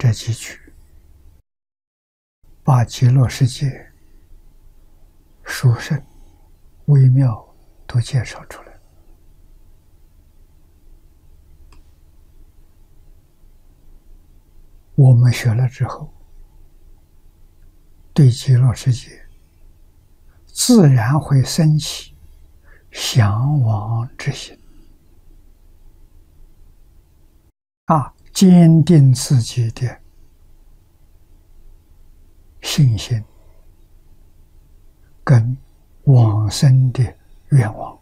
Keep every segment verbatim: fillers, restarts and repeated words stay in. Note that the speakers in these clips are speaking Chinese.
这几句，把极乐世界殊胜、微妙都介绍出来。我们学了之后，对极乐世界自然会升起向往之心啊，坚定自己的信心跟往生的愿望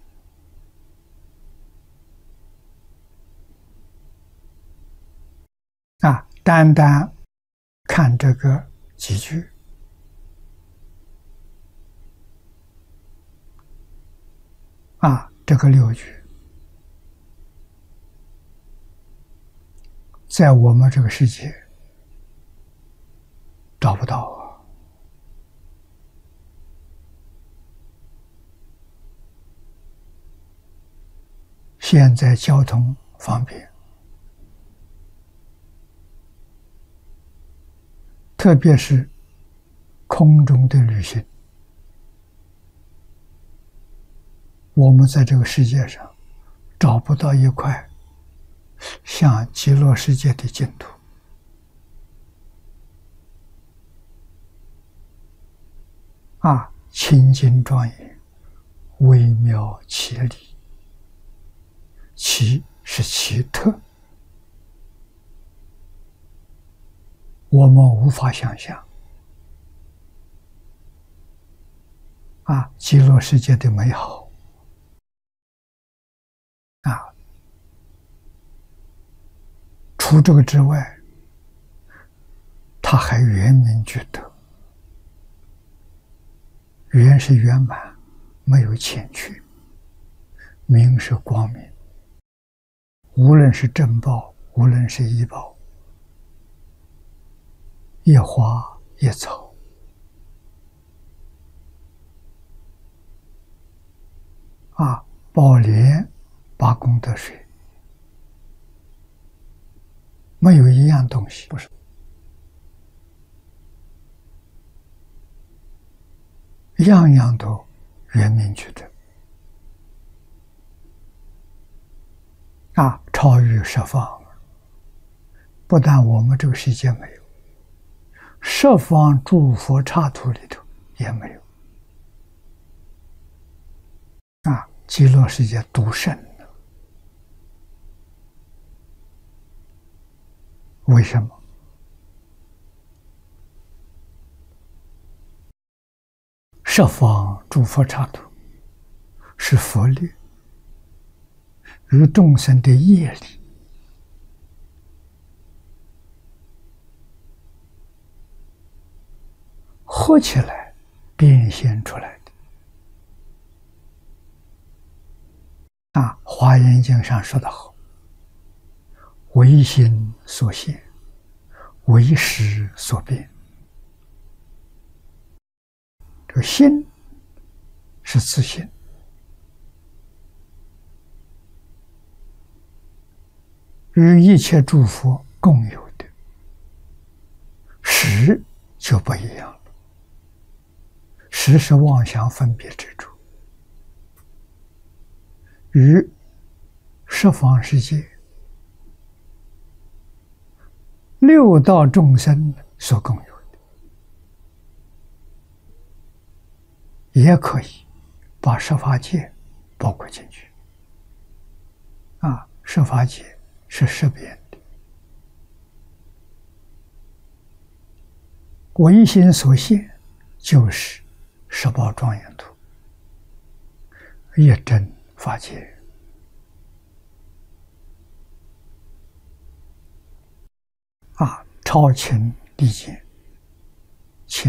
啊。单单看这个几句，啊，这个六句，在我们这个世界找不到啊。现在交通方便，特别是空中的旅行，我们在这个世界上找不到一块像极乐世界的净土啊，清净庄严，微妙奇丽，奇是奇特，我们无法想象啊，极乐世界的美好啊。除这个之外，它还圆明具德，圆是圆满，没有欠缺；明是光明，无论是正报，无论是异报，一花一草啊，宝莲八功德水，没有一样东西不是，样样都圆明具德啊，超越十方。不但我们这个世界没有，十方诸佛刹土里头也没有啊，极乐世界独胜。为什么？十方诸佛刹土是佛力与众生的业力合起来变现出来的啊，《华严经》上说得好，唯心所现，唯识所变。这个心是自性，与一切诸佛共有的，识就不一样了。识是妄想分别之处，与十方世界六道众生所共有的，也可以把十法界包括进去啊。十法界是十变的，唯心所现就是十宝庄严土，一真法界啊，超情利见，